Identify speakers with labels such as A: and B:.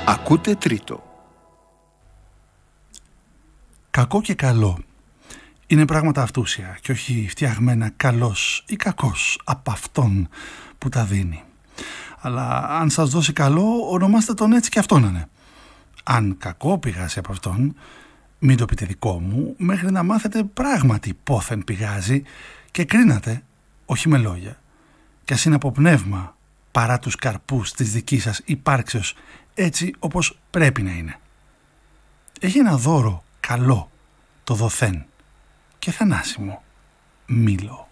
A: Ακούτε τρίτο. Κακό και καλό είναι πράγματα αυτούσια και όχι φτιαγμένα καλός ή κακός από αυτόν που τα δίνει. Αλλά αν σας δώσει καλό, ονομάστε τον έτσι και αυτό να είναι. Αν κακό πηγάζει από αυτόν, μην το πείτε δικό μου, μέχρι να μάθετε πράγματι πόθεν πηγάζει και κρίνατε, όχι με λόγια. Κι ας είναι από πνεύμα, παρά τους καρπούς της δικής σας υπάρξεως, έτσι όπως πρέπει να είναι. Έχει ένα δώρο καλό, το δοθέν, και θανάσιμο, μήλο.